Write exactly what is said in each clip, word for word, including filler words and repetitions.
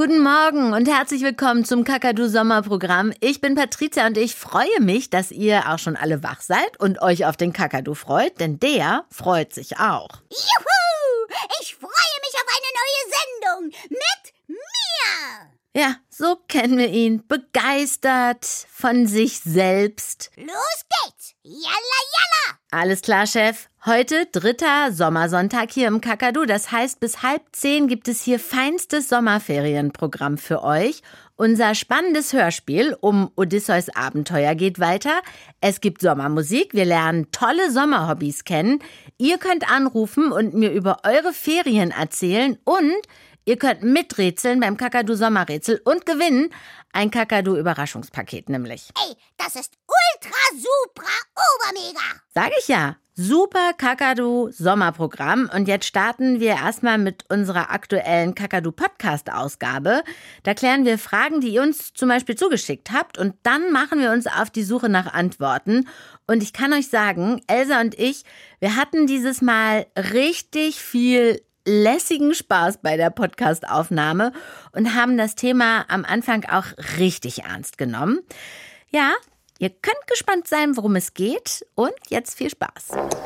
Guten Morgen und herzlich willkommen zum Kakadu-Sommerprogramm. Ich bin Patricia und ich freue mich, dass ihr auch schon alle wach seid und euch auf den Kakadu freut, denn der freut sich auch. Juhu! Ich freue mich auf eine neue Sendung mit mir! Ja, so kennen wir ihn. Begeistert von sich selbst. Los geht's! Jalla, jalla! Alles klar, Chef. Heute dritter Sommersonntag hier im Kakadu. Das heißt, bis halb zehn gibt es hier feinstes Sommerferienprogramm für euch. Unser spannendes Hörspiel um Odysseus Abenteuer geht weiter. Es gibt Sommermusik. Wir lernen tolle Sommerhobbys kennen. Ihr könnt anrufen und mir über eure Ferien erzählen und ihr könnt miträtseln beim Kakadu-Sommerrätsel und gewinnen. Ein Kakadu-Überraschungspaket nämlich. Ey, das ist ultra, supra, obermega. Sag ich ja. Super Kakadu-Sommerprogramm. Und jetzt starten wir erstmal mit unserer aktuellen Kakadu-Podcast-Ausgabe. Da klären wir Fragen, die ihr uns zum Beispiel zugeschickt habt. Und dann machen wir uns auf die Suche nach Antworten. Und ich kann euch sagen, Elsa und ich, wir hatten dieses Mal richtig viel lässigen Spaß bei der Podcast-Aufnahme und haben das Thema am Anfang auch richtig ernst genommen. Ja, ihr könnt gespannt sein, worum es geht. Und jetzt viel Spaß.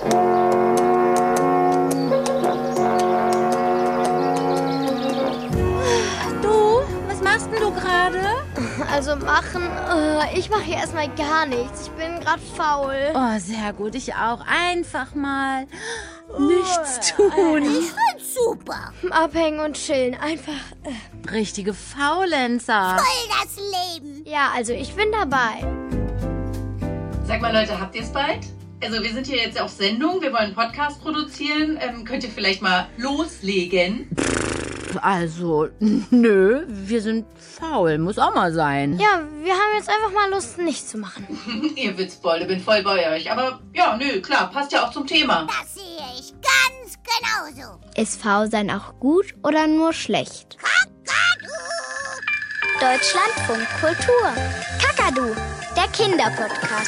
Du, was machst denn du gerade? Also machen, äh, ich mache hier erstmal gar nichts. Ich bin gerade faul. Oh, sehr gut. Ich auch. Einfach mal nichts tun. Ich find's super. Abhängen und chillen. Einfach. Äh. Richtige Faulenzer. Voll das Leben. Ja, also ich bin dabei. Sag mal, Leute, habt ihr es bald? Also wir sind hier jetzt auf Sendung, wir wollen einen Podcast produzieren. Ähm, könnt ihr vielleicht mal loslegen? Also, nö, wir sind faul. Muss auch mal sein. Ja, wir haben jetzt einfach mal Lust, nichts zu machen. Ihr Witzbolde, bin voll bei euch. Aber ja, nö, klar, passt ja auch zum Thema. Das sehe ich ganz genauso. Ist Faulsein auch gut oder nur schlecht? Kakadu! Deutschlandfunk Kultur. Kakadu, der Kinderpodcast.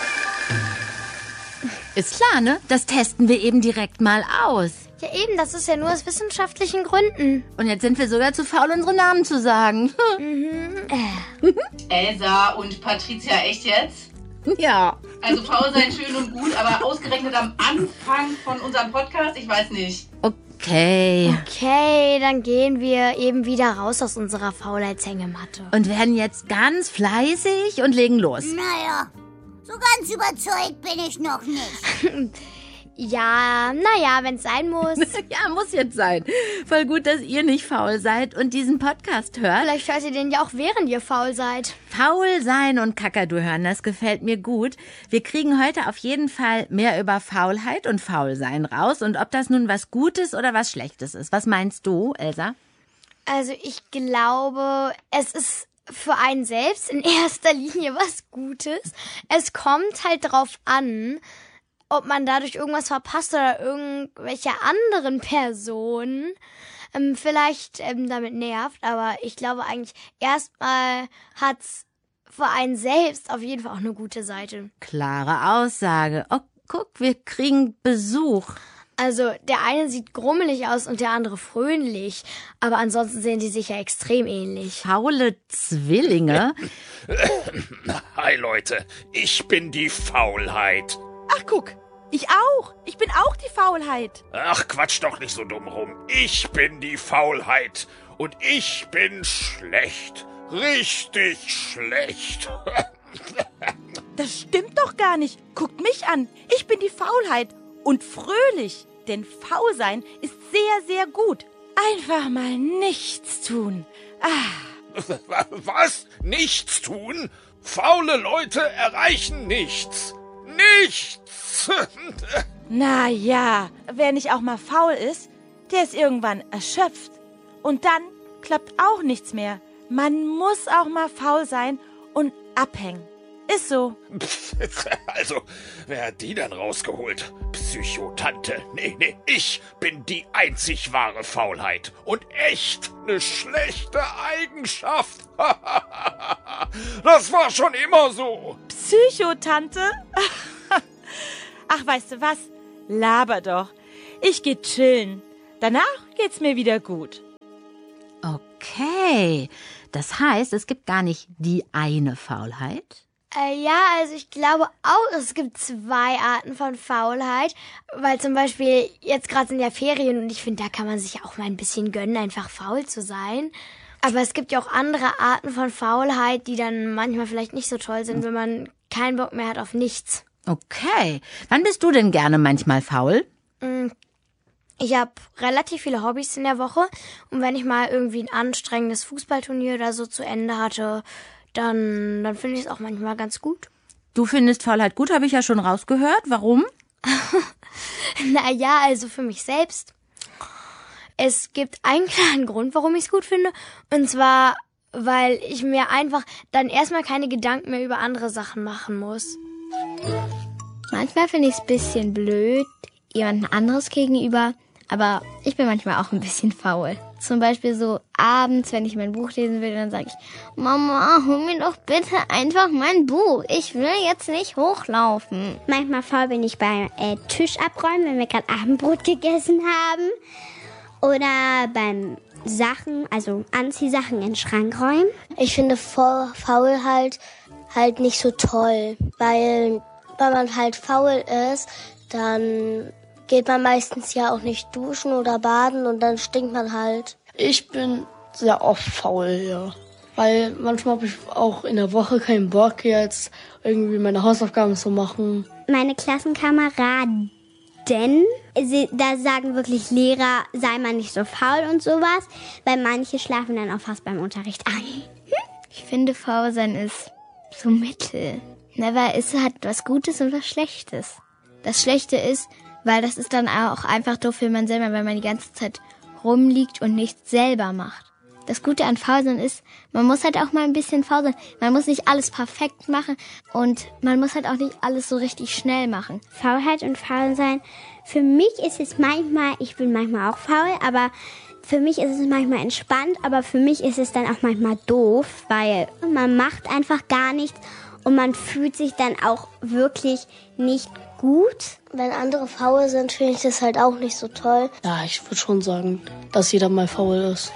Ist klar, ne? Das testen wir eben direkt mal aus. Ja eben, das ist ja nur aus wissenschaftlichen Gründen. Und jetzt sind wir sogar zu faul, unsere Namen zu sagen. Mhm. Äh. Elsa und Patricia, echt jetzt? Ja. Also faul sein schön und gut, aber ausgerechnet am Anfang von unserem Podcast, ich weiß nicht. Okay. Okay, dann gehen wir eben wieder raus aus unserer Faulheitshängematte. Und werden jetzt ganz fleißig und legen los. Naja, so ganz überzeugt bin ich noch nicht. Ja, naja, wenn's sein muss. Ja, muss jetzt sein. Voll gut, dass ihr nicht faul seid und diesen Podcast hört. Vielleicht hört ihr den ja auch, während ihr faul seid. Faul sein und Kakadu hören, das gefällt mir gut. Wir kriegen heute auf jeden Fall mehr über Faulheit und Faulsein raus. Und ob das nun was Gutes oder was Schlechtes ist. Was meinst du, Elsa? Also ich glaube, es ist für einen selbst in erster Linie was Gutes. Es kommt halt drauf an, ob man dadurch irgendwas verpasst oder irgendwelche anderen Personen ähm, vielleicht ähm, damit nervt. Aber ich glaube eigentlich, erstmal hat's für einen selbst auf jeden Fall auch eine gute Seite. Klare Aussage. Oh, guck, wir kriegen Besuch. Also der eine sieht grummelig aus und der andere fröhlich. Aber ansonsten sehen die sich ja extrem ähnlich. Faule Zwillinge? Hi Leute, ich bin die Faulheit. Ach, guck, ich auch. Ich bin auch die Faulheit. Ach, quatsch doch nicht so dumm rum. Ich bin die Faulheit. Und ich bin schlecht. Richtig schlecht. Das stimmt doch gar nicht. Guckt mich an. Ich bin die Faulheit. Und fröhlich. Denn faul sein ist sehr, sehr gut. Einfach mal nichts tun. Ah. Was? Nichts tun? Faule Leute erreichen nichts. Nichts! Na ja, wer nicht auch mal faul ist, der ist irgendwann erschöpft. Und dann klappt auch nichts mehr. Man muss auch mal faul sein und abhängen. Ist so. Also, wer hat die dann rausgeholt? Psychotante. Nee, nee, ich bin die einzig wahre Faulheit. Und echt eine schlechte Eigenschaft. Das war schon immer so. Psychotante? Ach, weißt du was? Laber doch. Ich geh chillen. Danach geht's mir wieder gut. Okay, das heißt, es gibt gar nicht die eine Faulheit? Äh, ja, also ich glaube auch, es gibt zwei Arten von Faulheit, weil zum Beispiel jetzt gerade sind ja Ferien und ich finde, da kann man sich auch mal ein bisschen gönnen, einfach faul zu sein. Aber es gibt ja auch andere Arten von Faulheit, die dann manchmal vielleicht nicht so toll sind, wenn man keinen Bock mehr hat auf nichts. Okay, wann bist du denn gerne manchmal faul? Ich habe relativ viele Hobbys in der Woche und wenn ich mal irgendwie ein anstrengendes Fußballturnier oder so zu Ende hatte, dann, dann finde ich es auch manchmal ganz gut. Du findest Faulheit gut, habe ich ja schon rausgehört. Warum? Naja, also für mich selbst. Es gibt einen kleinen Grund, warum ich es gut finde. Und zwar, weil ich mir einfach dann erstmal keine Gedanken mehr über andere Sachen machen muss. Manchmal finde ich es ein bisschen blöd, jemand anderes gegenüber. Aber ich bin manchmal auch ein bisschen faul. Zum Beispiel so abends, wenn ich mein Buch lesen will, dann sage ich, Mama, hol mir doch bitte einfach mein Buch. Ich will jetzt nicht hochlaufen. Manchmal faul bin ich beim äh, Tisch abräumen, wenn wir gerade Abendbrot gegessen haben. Oder beim Sachen, also Anziehsachen in den Schrank räumen. Ich finde Faulheit halt nicht so toll, weil wenn man halt faul ist, dann geht man meistens ja auch nicht duschen oder baden und dann stinkt man halt. Ich bin sehr oft faul, ja. Weil manchmal habe ich auch in der Woche keinen Bock, jetzt irgendwie meine Hausaufgaben zu machen. Meine Klassenkameraden, sie, da sagen wirklich Lehrer, sei mal nicht so faul und sowas, weil manche schlafen dann auch fast beim Unterricht ein. Hm? Ich finde, faul sein ist so mittel. Na, weil es hat was Gutes und was Schlechtes. Das Schlechte ist, weil das ist dann auch einfach doof für man selber, wenn man die ganze Zeit rumliegt und nichts selber macht. Das Gute an Faulsein ist, man muss halt auch mal ein bisschen faul sein. Man muss nicht alles perfekt machen und man muss halt auch nicht alles so richtig schnell machen. Faulheit und Faulsein, für mich ist es manchmal, ich bin manchmal auch faul, aber für mich ist es manchmal entspannt, aber für mich ist es dann auch manchmal doof, weil man macht einfach gar nichts und man fühlt sich dann auch wirklich nicht gut. Wenn andere faul sind, finde ich das halt auch nicht so toll. Ja, ich würde schon sagen, dass jeder mal faul ist.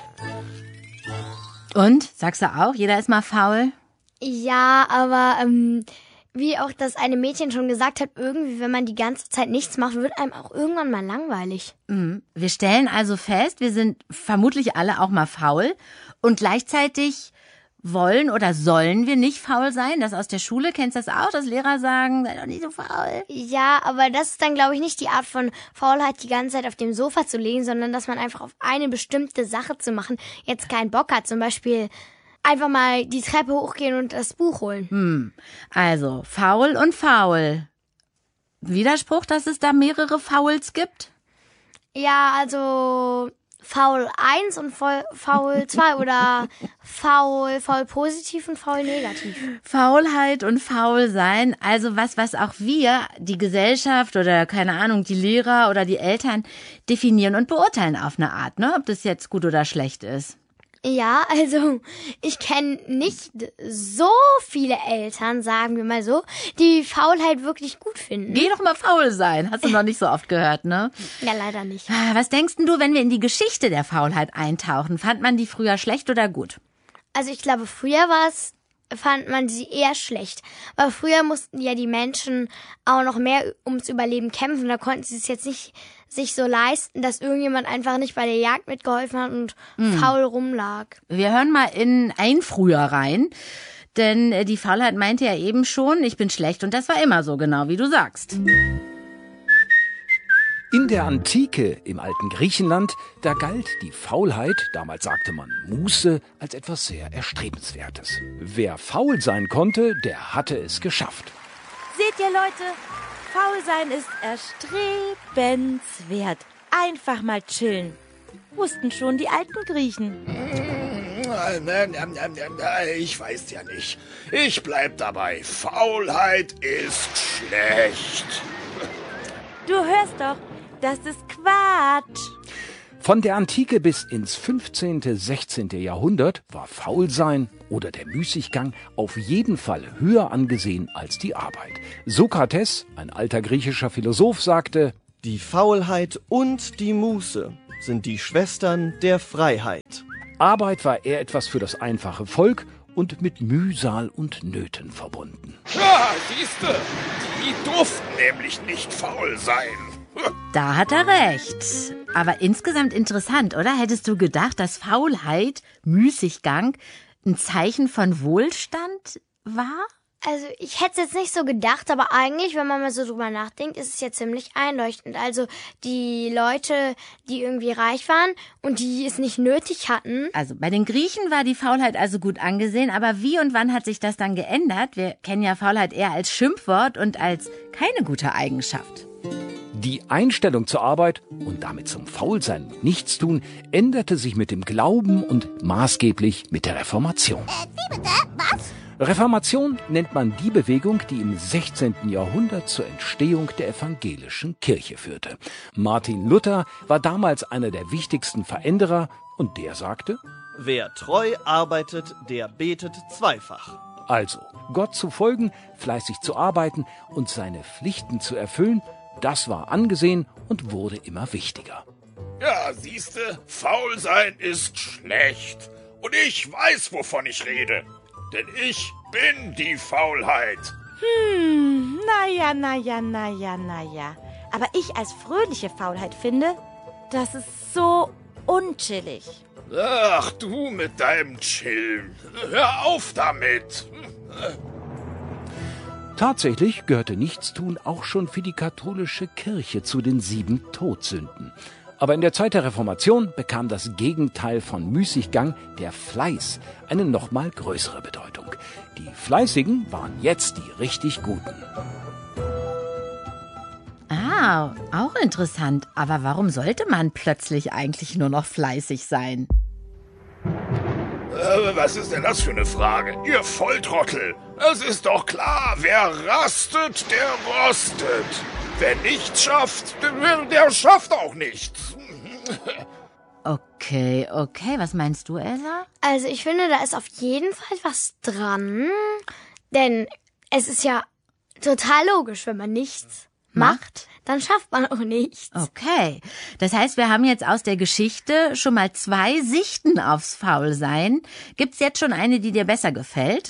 Und? Sagst du auch, jeder ist mal faul? Ja, aber ähm, wie auch das eine Mädchen schon gesagt hat, irgendwie, wenn man die ganze Zeit nichts macht, wird einem auch irgendwann mal langweilig. Mhm. Wir stellen also fest, wir sind vermutlich alle auch mal faul und gleichzeitig wollen oder sollen wir nicht faul sein? Das aus der Schule, kennst du das auch, dass Lehrer sagen, sei doch nicht so faul? Ja, aber das ist dann, glaube ich, nicht die Art von Faulheit, die ganze Zeit auf dem Sofa zu liegen, sondern dass man einfach auf eine bestimmte Sache zu machen jetzt keinen Bock hat. Zum Beispiel einfach mal die Treppe hochgehen und das Buch holen. Hm. Also, faul und faul. Widerspruch, dass es da mehrere Fauls gibt? Ja, also faul eins und faul zwei oder faul, faul positiv und faul negativ. Faulheit und faul sein, also was, was auch wir, die Gesellschaft oder keine Ahnung, die Lehrer oder die Eltern definieren und beurteilen auf eine Art, ne? Ob das jetzt gut oder schlecht ist. Ja, also ich kenne nicht so viele Eltern, sagen wir mal so, die Faulheit wirklich gut finden. Geh doch mal faul sein, hast du noch nicht so oft gehört, ne? Ja, leider nicht. Was denkst denn du, wenn wir in die Geschichte der Faulheit eintauchen? Fand man die früher schlecht oder gut? Also ich glaube, früher war es, fand man sie eher schlecht. Aber früher mussten ja die Menschen auch noch mehr ums Überleben kämpfen. Da konnten sie es jetzt nicht sich so leisten, dass irgendjemand einfach nicht bei der Jagd mitgeholfen hat und mm. faul rumlag. Wir hören mal in ein Früher rein, denn die Faulheit meinte ja eben schon, ich bin schlecht und das war immer so, genau wie du sagst. In der Antike, im alten Griechenland, da galt die Faulheit, damals sagte man Muße, als etwas sehr Erstrebenswertes. Wer faul sein konnte, der hatte es geschafft. Seht ihr, Leute, faul sein ist erstrebenswert. Einfach mal chillen. Wussten schon die alten Griechen. Ich weiß ja nicht. Ich bleib dabei. Faulheit ist schlecht. Du hörst doch, das ist Quatsch. Von der Antike bis ins fünfzehnten, sechzehnten Jahrhundert war Faulsein oder der Müßiggang auf jeden Fall höher angesehen als die Arbeit. Sokrates, ein alter griechischer Philosoph, sagte: Die Faulheit und die Muße sind die Schwestern der Freiheit. Arbeit war eher etwas für das einfache Volk und mit Mühsal und Nöten verbunden. Ja, siehste, die durften nämlich nicht faul sein. Da hat er recht. Aber insgesamt interessant, oder? Hättest du gedacht, dass Faulheit, Müßiggang, ein Zeichen von Wohlstand war? Also ich hätte es jetzt nicht so gedacht, aber eigentlich, wenn man mal so drüber nachdenkt, ist es ja ziemlich einleuchtend. Also die Leute, die irgendwie reich waren und die es nicht nötig hatten. Also bei den Griechen war die Faulheit also gut angesehen, aber wie und wann hat sich das dann geändert? Wir kennen ja Faulheit eher als Schimpfwort und als keine gute Eigenschaft. Die Einstellung zur Arbeit und damit zum Faulsein und Nichtstun änderte sich mit dem Glauben und maßgeblich mit der Reformation. Äh, wie bitte? Was? Reformation nennt man die Bewegung, die im sechzehnten Jahrhundert zur Entstehung der evangelischen Kirche führte. Martin Luther war damals einer der wichtigsten Veränderer und der sagte: Wer treu arbeitet, der betet zweifach. Also, Gott zu folgen, fleißig zu arbeiten und seine Pflichten zu erfüllen, das war angesehen und wurde immer wichtiger. Ja, siehste, faul sein ist schlecht. Und ich weiß, wovon ich rede. Denn ich bin die Faulheit. Hm, naja, naja, naja, naja. Aber ich als fröhliche Faulheit finde, das ist so unchillig. Ach, du mit deinem Chillen. Hör auf damit. Tatsächlich gehörte Nichtstun auch schon für die katholische Kirche zu den sieben Todsünden. Aber in der Zeit der Reformation bekam das Gegenteil von Müßiggang, der Fleiß, eine noch mal größere Bedeutung. Die Fleißigen waren jetzt die richtig Guten. Ah, auch interessant. Aber warum sollte man plötzlich eigentlich nur noch fleißig sein? Äh, was ist denn das für eine Frage? Ihr Volltrottel. Es ist doch klar, wer rastet, der rostet. Wer nichts schafft, der, der schafft auch nichts. Okay, okay. Was meinst du, Elsa? Also ich finde, da ist auf jeden Fall was dran. Denn es ist ja total logisch, wenn man nichts macht, dann schafft man auch nichts. Okay, das heißt, wir haben jetzt aus der Geschichte schon mal zwei Sichten aufs Faulsein. Gibt's jetzt schon eine, die dir besser gefällt?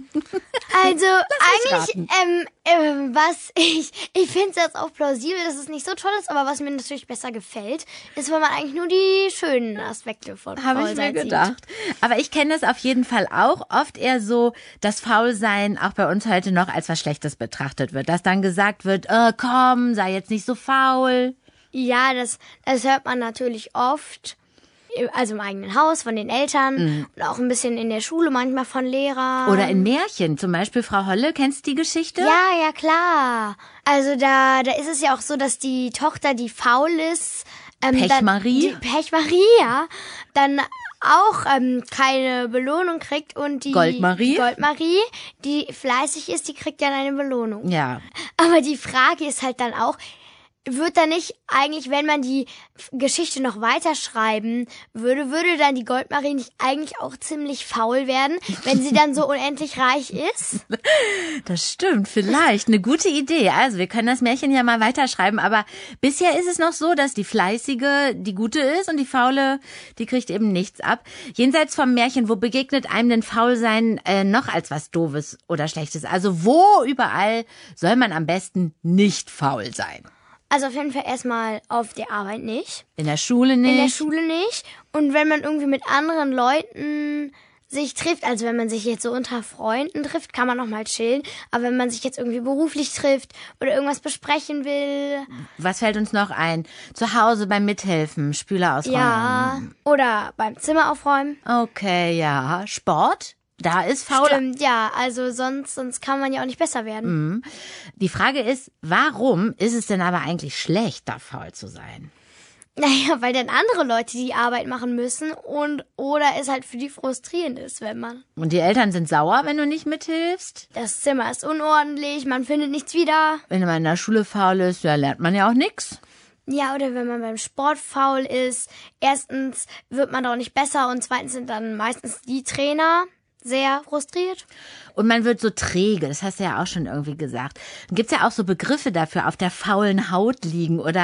Also eigentlich, ähm, ähm, was ich, ich finde es jetzt auch plausibel, dass es nicht so toll ist, aber was mir natürlich besser gefällt, ist, wenn man eigentlich nur die schönen Aspekte von Faulsein Habe ich mir sieht. gedacht. Aber ich kenne das auf jeden Fall auch. Oft eher so, dass Faulsein auch bei uns heute noch als was Schlechtes betrachtet wird. Dass dann gesagt wird, oh, komm, sei jetzt nicht so faul. Ja, das, das hört man natürlich oft. Also im eigenen Haus, von den Eltern mhm. und auch ein bisschen in der Schule, manchmal von Lehrern. Oder in Märchen, zum Beispiel Frau Holle, kennst du die Geschichte? Ja, ja, klar. Also da, da ist es ja auch so, dass die Tochter, die faul ist, ähm, Pechmarie, dann, die Pechmarie, ja, dann auch ähm, keine Belohnung kriegt und die Goldmarie? die Goldmarie, die fleißig ist, die kriegt dann eine Belohnung. Ja. Aber die Frage ist halt dann auch, wird da nicht eigentlich, wenn man die Geschichte noch weiterschreiben würde, würde dann die Goldmarie nicht eigentlich auch ziemlich faul werden, wenn sie dann so unendlich reich ist? Das stimmt, vielleicht. Eine gute Idee. Also wir können das Märchen ja mal weiterschreiben, aber bisher ist es noch so, dass die Fleißige die Gute ist und die Faule, die kriegt eben nichts ab. Jenseits vom Märchen, wo begegnet einem denn Faulsein äh, noch als was Doofes oder Schlechtes? Also wo überall soll man am besten nicht faul sein? Also auf jeden Fall erstmal auf der Arbeit nicht. In der Schule nicht. In der Schule nicht. Und wenn man irgendwie mit anderen Leuten sich trifft, also wenn man sich jetzt so unter Freunden trifft, kann man noch mal chillen. Aber wenn man sich jetzt irgendwie beruflich trifft oder irgendwas besprechen will. Was fällt uns noch ein? Zu Hause beim Mithelfen, Spüler ausräumen. Ja, oder beim Zimmer aufräumen. Okay, ja. Sport? Da ist faul. Stimmt, ja, also sonst, sonst kann man ja auch nicht besser werden. Mhm. Die Frage ist, warum ist es denn aber eigentlich schlecht, da faul zu sein? Naja, weil dann andere Leute die Arbeit machen müssen und oder es halt für die frustrierend ist, wenn man... Und die Eltern sind sauer, wenn du nicht mithilfst? Das Zimmer ist unordentlich, man findet nichts wieder. Wenn man in der Schule faul ist, ja, lernt man ja auch nichts. Ja, oder wenn man beim Sport faul ist. Erstens wird man doch nicht besser und zweitens sind dann meistens die Trainer sehr frustriert. Und man wird so träge, das hast du ja auch schon irgendwie gesagt. Dann gibt's ja auch so Begriffe dafür, auf der faulen Haut liegen oder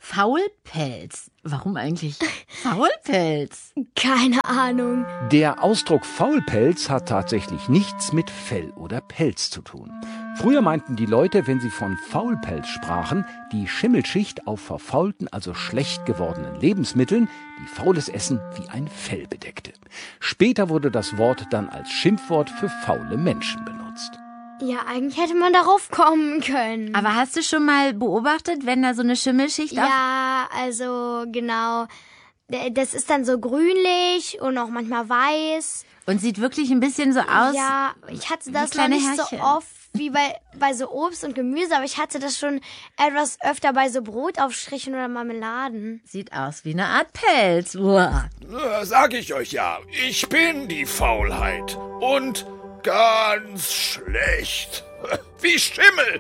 Faulpelz. Warum eigentlich Faulpelz? Keine Ahnung. Der Ausdruck Faulpelz hat tatsächlich nichts mit Fell oder Pelz zu tun. Früher meinten die Leute, wenn sie von Faulpelz sprachen, die Schimmelschicht auf verfaulten, also schlecht gewordenen Lebensmitteln, die faules Essen wie ein Fell bedeckte. Später wurde das Wort dann als Schimpfwort für faule Menschen benutzt. Ja, eigentlich hätte man darauf kommen können. Aber hast du schon mal beobachtet, wenn da so eine Schimmelschicht auf... Ja, also genau. Das ist dann so grünlich und auch manchmal weiß. Und sieht wirklich ein bisschen so aus. Ja, ich hatte das noch nicht Härchen. so oft wie bei, bei so Obst und Gemüse, aber ich hatte das schon etwas öfter bei so Brotaufstrichen oder Marmeladen. Sieht aus wie eine Art Pelz. Uah. Sag ich euch ja, ich bin die Faulheit. Und ganz schlecht. Wie Schimmel.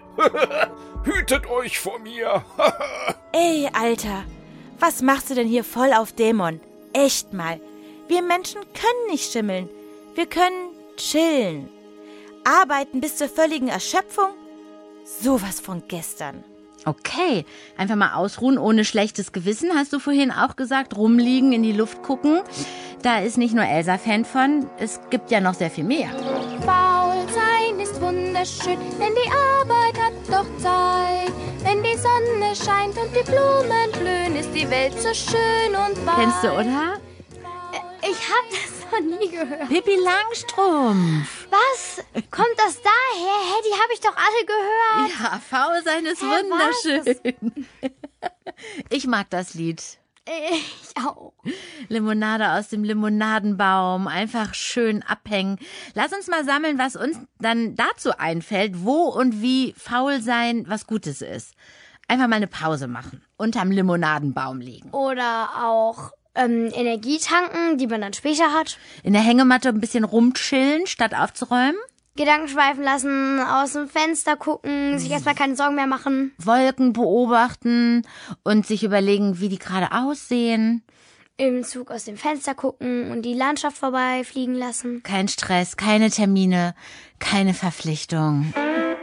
Hütet euch vor mir. Ey, Alter, was machst du denn hier voll auf Dämon? Echt mal. Wir Menschen können nicht schimmeln. Wir können chillen. Arbeiten bis zur völligen Erschöpfung? Sowas von gestern. Okay, einfach mal ausruhen ohne schlechtes Gewissen, hast du vorhin auch gesagt. Rumliegen, in die Luft gucken. Da ist nicht nur Elsa Fan von, es gibt ja noch sehr viel mehr. Faul sein ist wunderschön, denn die Arbeit hat doch Zeit. Wenn die Sonne scheint und die Blumen blühen, ist die Welt so schön und weit. Kennst du, oder? Ich hab das noch nie gehört. Pippi Langstrumpf. Was? Kommt das daher? Hä, die habe ich doch alle gehört. Ja, faul sein ist Hä, wunderschön. Ich mag das Lied. Ich auch. Limonade aus dem Limonadenbaum, einfach schön abhängen. Lass uns mal sammeln, was uns dann dazu einfällt, wo und wie faul sein was Gutes ist. Einfach mal eine Pause machen, unterm Limonadenbaum liegen. Oder auch ähm, Energie tanken, die man dann später hat. In der Hängematte ein bisschen rumchillen, statt aufzuräumen. Gedanken schweifen lassen, aus dem Fenster gucken, sich erstmal keine Sorgen mehr machen. Wolken beobachten und sich überlegen, wie die gerade aussehen. Im Zug aus dem Fenster gucken und die Landschaft vorbeifliegen lassen. Kein Stress, keine Termine, keine Verpflichtung.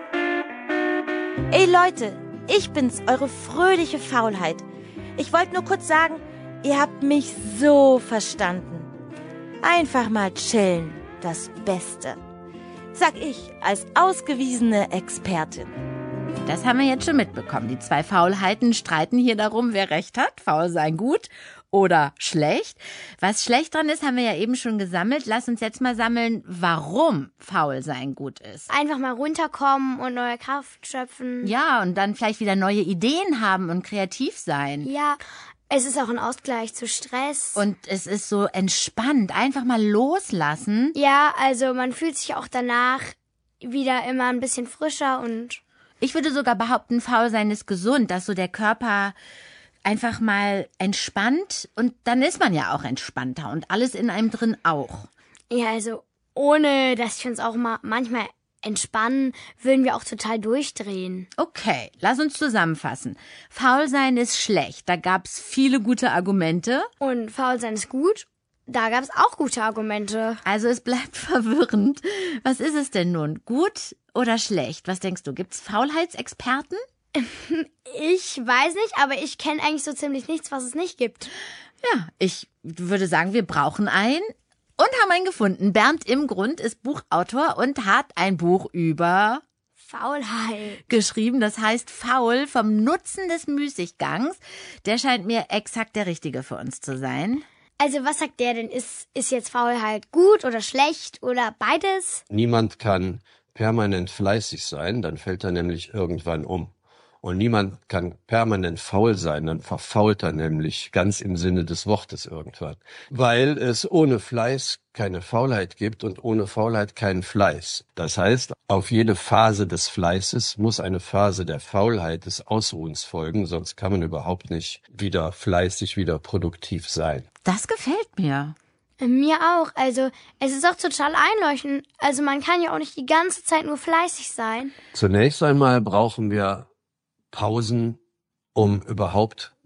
Ey Leute, ich bin's, eure fröhliche Faulheit. Ich wollte nur kurz sagen, ihr habt mich so verstanden. Einfach mal chillen, das Beste. Sag ich, als ausgewiesene Expertin. Das haben wir jetzt schon mitbekommen. Die zwei Faulheiten streiten hier darum, wer recht hat. Faul sein gut oder schlecht. Was schlecht dran ist, haben wir ja eben schon gesammelt. Lass uns jetzt mal sammeln, warum faul sein gut ist. Einfach mal runterkommen und neue Kraft schöpfen. Ja, und dann vielleicht wieder neue Ideen haben und kreativ sein. Ja, es ist auch ein Ausgleich zu Stress. Und es ist so entspannt, einfach mal loslassen. Ja, also man fühlt sich auch danach wieder immer ein bisschen frischer und... Ich würde sogar behaupten, faul sein ist gesund, dass so der Körper einfach mal entspannt und dann ist man ja auch entspannter und alles in einem drin auch. Ja, also ohne, dass wir uns auch mal manchmal entspannen, würden wir auch total durchdrehen. Okay, lass uns zusammenfassen. Faul sein ist schlecht, da gab's viele gute Argumente. Und faul sein ist gut, da gab's auch gute Argumente. Also es bleibt verwirrend. Was ist es denn nun? Gut oder schlecht? Was denkst du, gibt's Faulheitsexperten? Ich weiß nicht, aber ich kenne eigentlich so ziemlich nichts, was es nicht gibt. Ja, ich würde sagen, wir brauchen einen. Und haben einen gefunden. Bernd Imgrund ist Buchautor und hat ein Buch über Faulheit geschrieben. Das heißt Faul vom Nutzen des Müßiggangs. Der scheint mir exakt der richtige für uns zu sein. Also was sagt der denn? Ist, ist jetzt Faulheit gut oder schlecht oder beides? Niemand kann permanent fleißig sein, dann fällt er nämlich irgendwann um. Und niemand kann permanent faul sein, dann verfault er nämlich ganz im Sinne des Wortes irgendwann. Weil es ohne Fleiß keine Faulheit gibt und ohne Faulheit keinen Fleiß. Das heißt, auf jede Phase des Fleißes muss eine Phase der Faulheit, des Ausruhens folgen, sonst kann man überhaupt nicht wieder fleißig, wieder produktiv sein. Das gefällt mir. Mir auch. Also es ist auch total einleuchtend. Also man kann ja auch nicht die ganze Zeit nur fleißig sein. Zunächst einmal brauchen wir Pausen, um überhaupt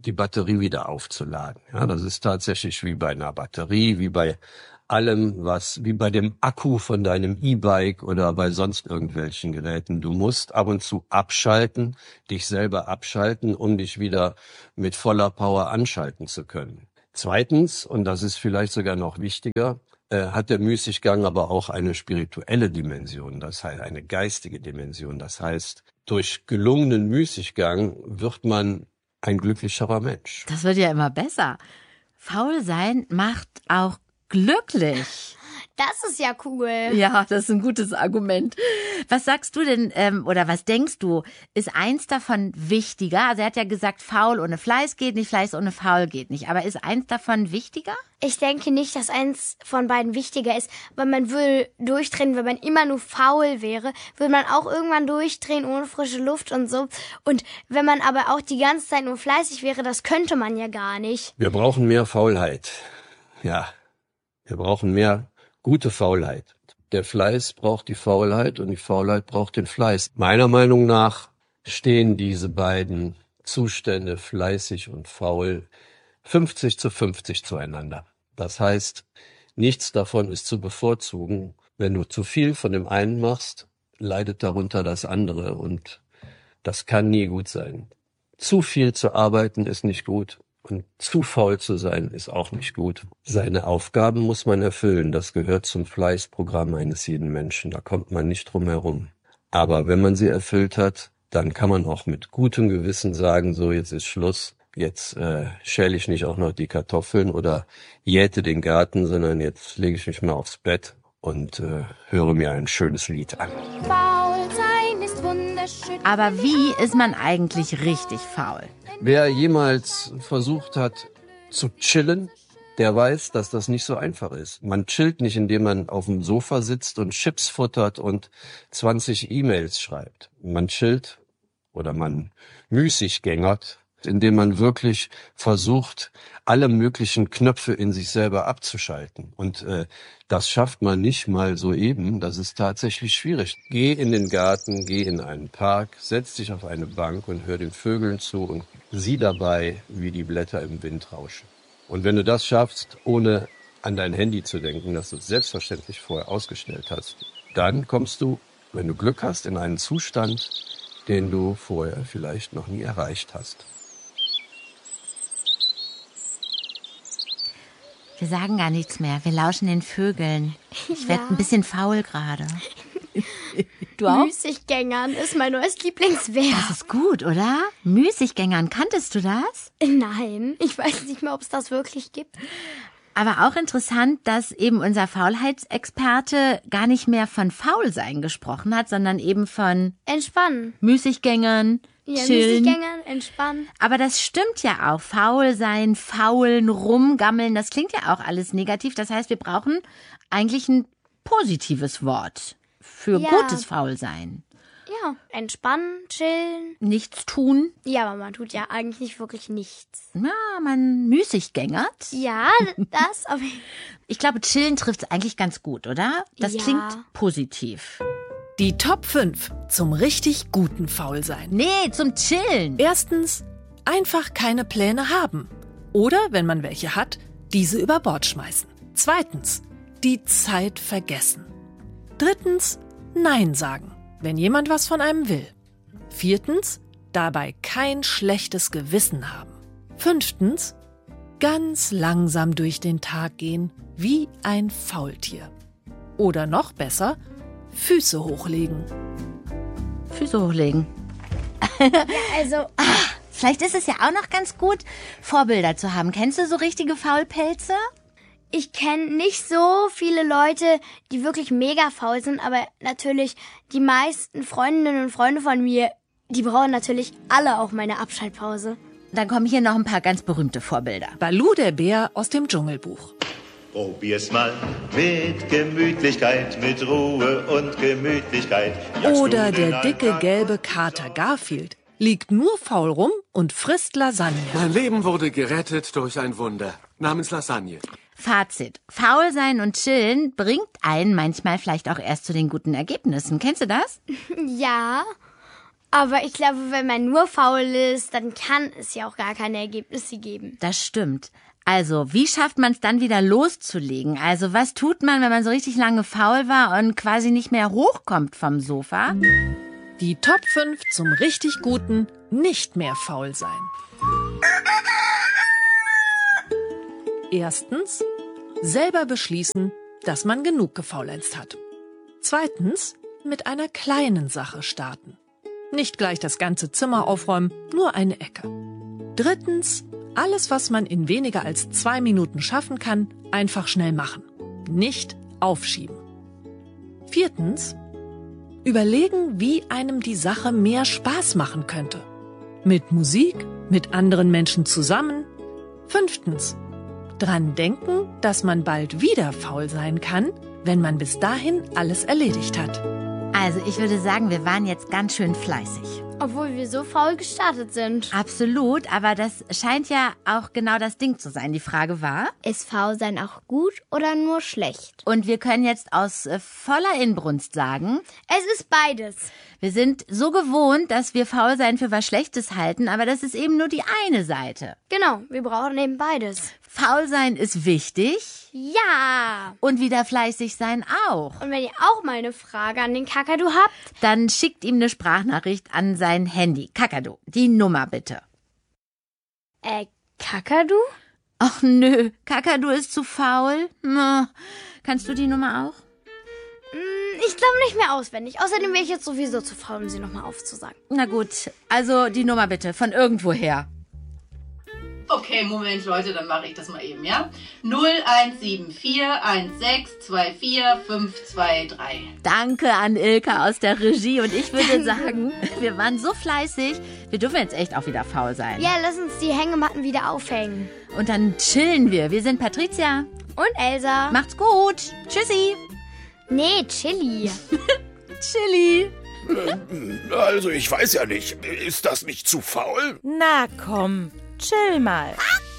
die Batterie wieder aufzuladen. Ja, das ist tatsächlich wie bei einer Batterie, wie bei allem, was, wie bei dem Akku von deinem E-Bike oder bei sonst irgendwelchen Geräten. Du musst ab und zu abschalten, dich selber abschalten, um dich wieder mit voller Power anschalten zu können. Zweitens, und das ist vielleicht sogar noch wichtiger, äh, hat der Müßiggang aber auch eine spirituelle Dimension, das heißt eine geistige Dimension. Das heißt, durch gelungenen Müßiggang wird man ein glücklicherer Mensch. Das wird ja immer besser. Faul sein macht auch glücklich. Das ist ja cool. Ja, das ist ein gutes Argument. Was sagst du denn, ähm, oder was denkst du, ist eins davon wichtiger? Also er hat ja gesagt, faul ohne Fleiß geht nicht, Fleiß ohne faul geht nicht. Aber ist eins davon wichtiger? Ich denke nicht, dass eins von beiden wichtiger ist, weil man will durchdrehen, wenn man immer nur faul wäre, würde man auch irgendwann durchdrehen ohne frische Luft und so. Und wenn man aber auch die ganze Zeit nur fleißig wäre, das könnte man ja gar nicht. Wir brauchen mehr Faulheit. Ja, wir brauchen mehr gute Faulheit. Der Fleiß braucht die Faulheit und die Faulheit braucht den Fleiß. Meiner Meinung nach stehen diese beiden Zustände, fleißig und faul, fünfzig zu fünfzig zueinander. Das heißt, nichts davon ist zu bevorzugen. Wenn du zu viel von dem einen machst, leidet darunter das andere und das kann nie gut sein. Zu viel zu arbeiten ist nicht gut. Und zu faul zu sein ist auch nicht gut. Seine Aufgaben muss man erfüllen. Das gehört zum Fleißprogramm eines jeden Menschen. Da kommt man nicht drum herum. Aber wenn man sie erfüllt hat, dann kann man auch mit gutem Gewissen sagen, so jetzt ist Schluss. Jetzt äh, schäle ich nicht auch noch die Kartoffeln oder jäte den Garten, sondern jetzt lege ich mich mal aufs Bett und äh, höre mir ein schönes Lied an. Faul sein ist wunderschön. Aber wie ist man eigentlich richtig faul? Wer jemals versucht hat zu chillen, der weiß, dass das nicht so einfach ist. Man chillt nicht, indem man auf dem Sofa sitzt und Chips futtert und zwanzig E-Mails schreibt. Man chillt oder man müßiggängert, indem man wirklich versucht, alle möglichen Knöpfe in sich selber abzuschalten. Und äh, das schafft man nicht mal so eben. Das ist tatsächlich schwierig. Geh in den Garten, geh in einen Park, setz dich auf eine Bank und hör den Vögeln zu und sieh dabei, wie die Blätter im Wind rauschen. Und wenn du das schaffst, ohne an dein Handy zu denken, das du selbstverständlich vorher ausgestellt hast, dann kommst du, wenn du Glück hast, in einen Zustand, den du vorher vielleicht noch nie erreicht hast. Wir sagen gar nichts mehr. Wir lauschen den Vögeln. Ich werde Ja. ein bisschen faul gerade. Du auch? Müßiggängern ist mein neues Lieblingsverb. Das ist gut, oder? Müßiggängern. Kanntest du das? Nein, ich weiß nicht mehr, ob es das wirklich gibt. Aber auch interessant, dass eben unser Faulheitsexperte gar nicht mehr von Faulsein gesprochen hat, sondern eben von Entspannen. Müßiggängern, Ja, chillen. Müßiggängern, entspannen. Aber das stimmt ja auch. Faul sein, faulen, rumgammeln, das klingt ja auch alles negativ. Das heißt, wir brauchen eigentlich ein positives Wort für Ja. gutes Faulsein. Ja, entspannen, chillen. Nichts tun. Ja, aber man tut ja eigentlich nicht wirklich nichts. Ja, man müßiggängert. Ja, das, aber Ich glaube, chillen trifft es eigentlich ganz gut, oder? Das Ja. klingt positiv. Die Top fünf zum richtig guten Faulsein. Nee, zum Chillen. Erstens, einfach keine Pläne haben. Oder, wenn man welche hat, diese über Bord schmeißen. Zweitens, die Zeit vergessen. Drittens, Nein sagen, wenn jemand was von einem will. Viertens, dabei kein schlechtes Gewissen haben. Fünftens, ganz langsam durch den Tag gehen, wie ein Faultier. Oder noch besser, Füße hochlegen. Füße hochlegen. also Vielleicht ist es ja auch noch ganz gut, Vorbilder zu haben. Kennst du so richtige Faulpelze? ich kenne nicht so viele Leute, die wirklich mega faul sind, aber natürlich die meisten Freundinnen und Freunde von mir, die brauchen natürlich alle auch meine Abschaltpause. Dann kommen hier noch ein paar ganz berühmte Vorbilder. Balu der Bär aus dem Dschungelbuch. Probier's mal mit Gemütlichkeit, mit Ruhe und Gemütlichkeit. Jagst Oder du den der dicke Alltag- gelbe Kater Garfield liegt nur faul rum und frisst Lasagne. Mein Leben wurde gerettet durch ein Wunder namens Lasagne. Fazit. Faul sein und chillen bringt einen manchmal vielleicht auch erst zu den guten Ergebnissen. Kennst du das? Ja, Aber ich glaube, wenn man nur faul ist, dann kann es ja auch gar keine Ergebnisse geben. Das stimmt. Also, wie schafft man es dann wieder loszulegen? Also, was tut man, wenn man so richtig lange faul war und quasi nicht mehr hochkommt vom Sofa? Die Top fünf zum richtig guten nicht mehr faul sein. Erstens, selber beschließen, dass man genug gefaulenzt hat. Zweitens, mit einer kleinen Sache starten. Nicht gleich das ganze Zimmer aufräumen, nur eine Ecke. Drittens, alles, was man in weniger als zwei Minuten schaffen kann, einfach schnell machen. Nicht aufschieben. Viertens, überlegen, wie einem die Sache mehr Spaß machen könnte. Mit Musik, mit anderen Menschen zusammen. Fünftens, dran denken, dass man bald wieder faul sein kann, wenn man bis dahin alles erledigt hat. Also ich würde sagen, wir waren jetzt ganz schön fleißig. Obwohl wir so faul gestartet sind. Absolut, aber das scheint ja auch genau das Ding zu sein. Die Frage war, ist Faulsein auch gut oder nur schlecht? Und wir können jetzt aus äh, voller Inbrunst sagen, es ist beides. Wir sind so gewohnt, dass wir Faulsein für was Schlechtes halten, aber das ist eben nur die eine Seite. Genau, wir brauchen eben beides. Faulsein ist wichtig. Ja. Und wieder fleißig sein auch. Und wenn ihr auch mal eine Frage an den Kakadu habt, dann schickt ihm eine Sprachnachricht an sein Handy. Kakadu, die Nummer bitte. Äh, Kakadu? Ach nö, Kakadu ist zu faul. Kannst du die Nummer auch? Ich glaube nicht mehr auswendig. Außerdem wäre ich jetzt sowieso zu faul, um sie nochmal aufzusagen. Na gut, also die Nummer bitte, von irgendwoher. Okay, Moment, Leute, dann mache ich das mal eben, ja? null eins sieben vier eins sechs zwei vier fünf zwei drei. Danke an Ilka aus der Regie. Und ich würde sagen, wir waren so fleißig, wir dürfen jetzt echt auch wieder faul sein. Ja, lass uns die Hängematten wieder aufhängen. Und dann chillen wir. Wir sind Patricia. Und Elsa. Macht's gut. Tschüssi. Nee, Chili. Chili. Also, ich weiß ja nicht. Ist das nicht zu faul? Na komm, chill mal.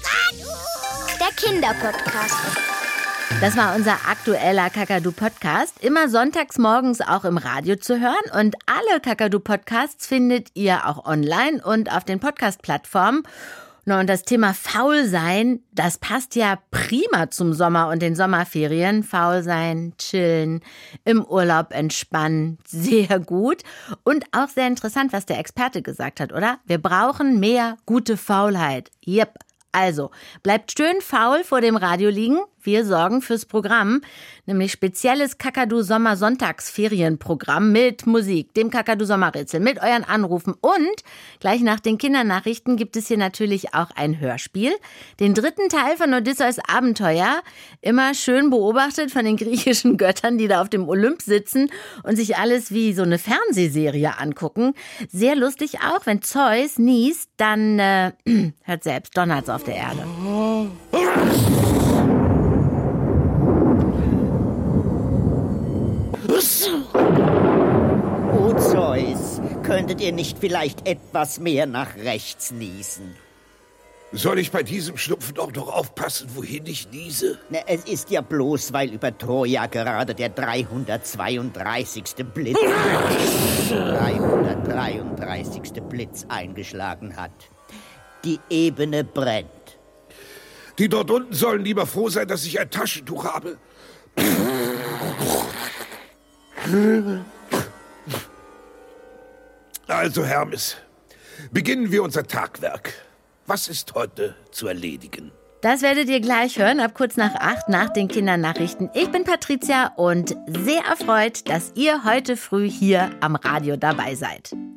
Der Kinderpodcast. Das war unser aktueller Kakadu-Podcast. Immer sonntags morgens auch im Radio zu hören. Und alle Kakadu-Podcasts findet ihr auch online und auf den Podcast-Plattformen. Na, und das Thema Faulsein, das passt ja prima zum Sommer und den Sommerferien. Faul sein, chillen, im Urlaub entspannen, sehr gut. Und auch sehr interessant, was der Experte gesagt hat, oder? Wir brauchen mehr gute Faulheit. Yep. Also, bleibt schön faul vor dem Radio liegen. Wir sorgen fürs Programm, nämlich spezielles Kakadu-Sommer-Sonntagsferienprogramm mit Musik, dem Kakadu-Sommerrätsel, mit euren Anrufen. Und gleich nach den Kindernachrichten gibt es hier natürlich auch ein Hörspiel. Den dritten Teil von Odysseus Abenteuer, immer schön beobachtet von den griechischen Göttern, die da auf dem Olymp sitzen und sich alles wie so eine Fernsehserie angucken. Sehr lustig auch, wenn Zeus niest, dann äh, hört selbst, donnert's auf der Erde. Oh Zeus, könntet ihr nicht vielleicht etwas mehr nach rechts niesen? Soll ich bei diesem Schnupfen auch noch aufpassen, wohin ich niese? Na, es ist ja bloß, weil über Troja gerade der dreihundertzweiunddreißigste Blitz, dreihundertdreiunddreißigste Blitz eingeschlagen hat. Die Ebene brennt. Die dort unten sollen lieber froh sein, dass ich ein Taschentuch habe. Also, Hermes, beginnen wir unser Tagwerk. Was ist heute zu erledigen? Das werdet ihr gleich hören, ab kurz nach acht nach den Kindernachrichten. Ich bin Patricia und sehr erfreut, dass ihr heute früh hier am Radio dabei seid.